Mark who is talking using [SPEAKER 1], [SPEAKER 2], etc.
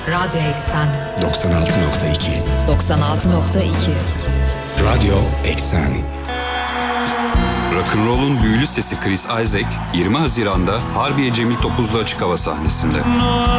[SPEAKER 1] Radyo Eksen
[SPEAKER 2] 96.2
[SPEAKER 1] 96.2
[SPEAKER 2] Radyo Eksen.
[SPEAKER 3] Rock'n'roll'un büyülü sesi Chris Isaak 20 Haziran'da Harbiye Cemil Topuzlu Açık Hava sahnesinde.